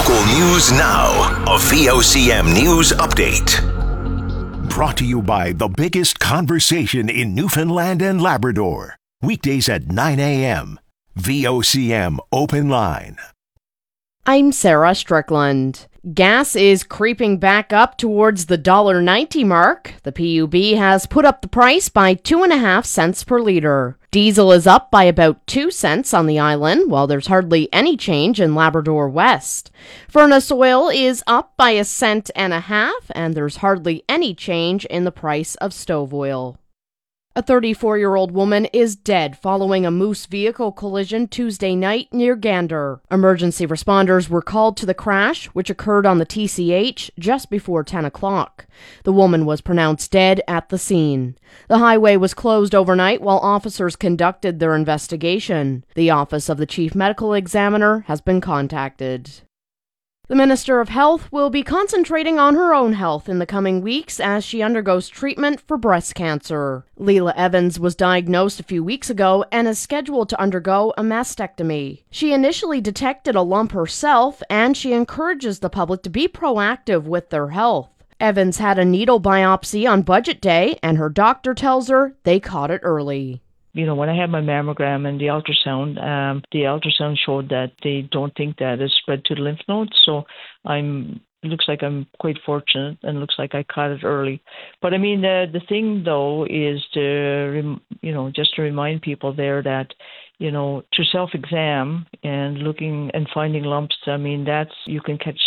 Local news now. A VOCM news update. Brought to you by the biggest conversation in Newfoundland and Labrador. Weekdays at 9 a.m. VOCM Open Line. I'm Sarah Strickland. Gas is creeping back up towards the $1.90 mark. The PUB has put up the price by 2.5 cents per litre. Diesel is up by about 2 cents on the island, while there's hardly any change in Labrador West. Furnace oil is up by 1.5 cents, and there's hardly any change in the price of stove oil. A 34-year-old woman is dead following a Moose vehicle collision Tuesday night near Gander. Emergency responders were called to the crash, which occurred on the TCH just before 10 o'clock. The woman was pronounced dead at the scene. The highway was closed overnight while officers conducted their investigation. The Office of the Chief Medical Examiner has been contacted. The Minister of Health will be concentrating on her own health in the coming weeks as she undergoes treatment for breast cancer. Leila Evans was diagnosed a few weeks ago and is scheduled to undergo a mastectomy. She initially detected a lump herself, and she encourages the public to be proactive with their health. Evans had a needle biopsy on Budget Day, and her doctor tells her they caught it early. You know, when I had my mammogram and the ultrasound showed that they don't think that it's spread to the lymph nodes. So it looks like I'm quite fortunate, and looks like I caught it early. But I mean, the thing though is just to remind people there that, to self-exam and looking and finding lumps. I mean, you can catch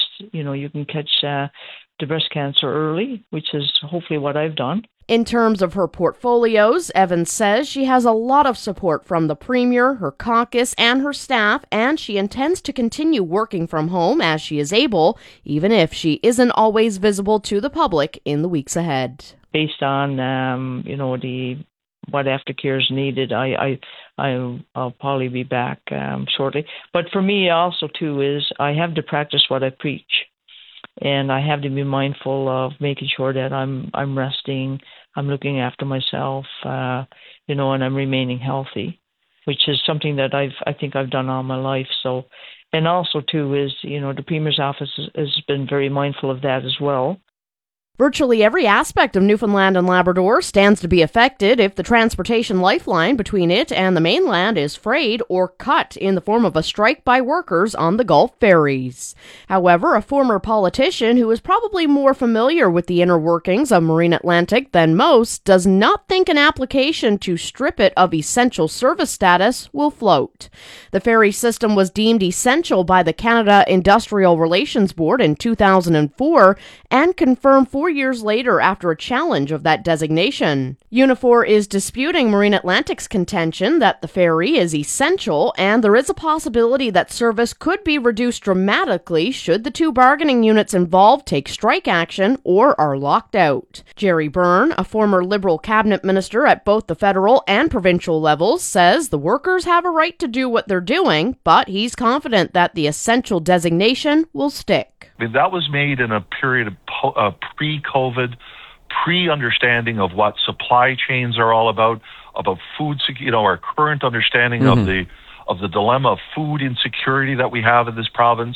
the breast cancer early, which is hopefully what I've done. In terms of her portfolios, Evans says she has a lot of support from the Premier, her caucus, and her staff, and she intends to continue working from home as she is able, even if she isn't always visible to the public in the weeks ahead. Based on, what aftercare is needed, I'll probably be back shortly. But for me also, too, is I have to practice what I preach. And I have to be mindful of making sure that I'm resting, I'm looking after myself, and I'm remaining healthy, which is something that I think I've done all my life. So, and also too is, the Premier's office has been very mindful of that as well. Virtually every aspect of Newfoundland and Labrador stands to be affected if the transportation lifeline between it and the mainland is frayed or cut in the form of a strike by workers on the Gulf ferries. However, a former politician who is probably more familiar with the inner workings of Marine Atlantic than most does not think an application to strip it of essential service status will float. The ferry system was deemed essential by the Canada Industrial Relations Board in 2004 and confirmed 4 years later after a challenge of that designation. Unifor is disputing Marine Atlantic's contention that the ferry is essential, and there is a possibility that service could be reduced dramatically should the two bargaining units involved take strike action or are locked out. Jerry Byrne, a former Liberal cabinet minister at both the federal and provincial levels, says the workers have a right to do what they're doing, but he's confident that the essential designation will stick. I mean, that was made in a period of pre-COVID, pre-understanding of what supply chains are all about food, our current understanding of the dilemma of food insecurity that we have in this province.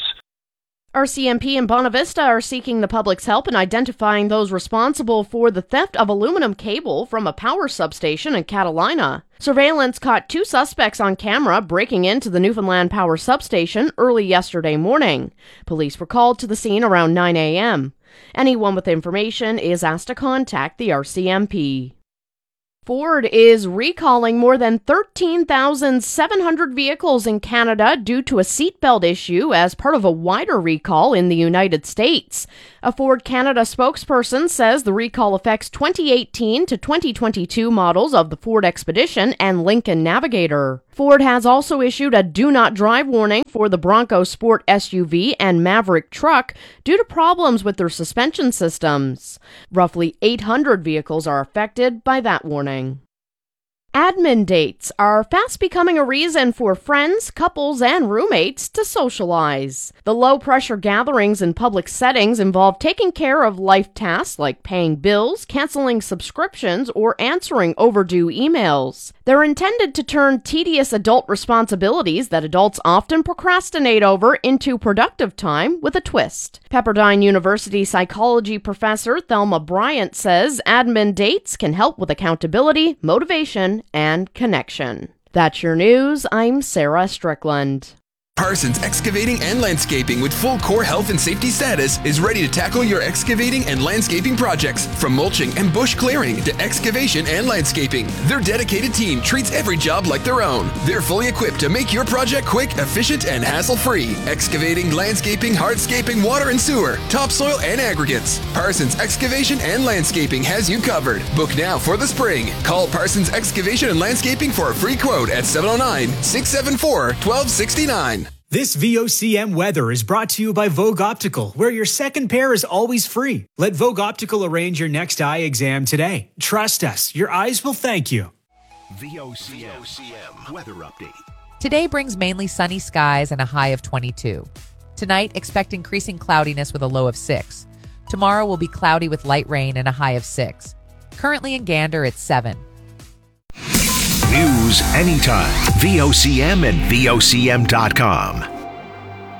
RCMP and Bonavista are seeking the public's help in identifying those responsible for the theft of aluminum cable from a power substation in Catalina. Surveillance caught 2 suspects on camera breaking into the Newfoundland Power substation early yesterday morning. Police were called to the scene around 9 a.m. Anyone with information is asked to contact the RCMP. Ford is recalling more than 13,700 vehicles in Canada due to a seatbelt issue as part of a wider recall in the United States. A Ford Canada spokesperson says the recall affects 2018 to 2022 models of the Ford Expedition and Lincoln Navigator. Ford has also issued a do not drive warning for the Bronco Sport SUV and Maverick truck due to problems with their suspension systems. Roughly 800 vehicles are affected by that warning. Admin dates are fast becoming a reason for friends, couples, and roommates to socialize. The low-pressure gatherings in public settings involve taking care of life tasks like paying bills, canceling subscriptions, or answering overdue emails. They're intended to turn tedious adult responsibilities that adults often procrastinate over into productive time with a twist. Pepperdine University psychology professor Thelma Bryant says admin dates can help with accountability, motivation, and connection. That's your news. I'm Sarah Strickland. Parsons Excavating and Landscaping with full core health and safety status is ready to tackle your excavating and landscaping projects. From mulching and bush clearing to excavation and landscaping, their dedicated team treats every job like their own. They're fully equipped to make your project quick, efficient, and hassle-free. Excavating, landscaping, hardscaping, water and sewer, topsoil, and aggregates. Parsons Excavation and Landscaping has you covered. Book now for the spring. Call Parsons Excavation and Landscaping for a free quote at 709-674-1269. This VOCM weather is brought to you by Vogue Optical, where your second pair is always free. Let Vogue Optical arrange your next eye exam today. Trust us, your eyes will thank you. VOCM weather update. Today brings mainly sunny skies and a high of 22. Tonight, expect increasing cloudiness with a low of 6. Tomorrow will be cloudy with light rain and a high of 6. Currently in Gander, it's 7. News anytime. VOCM and VOCM.com.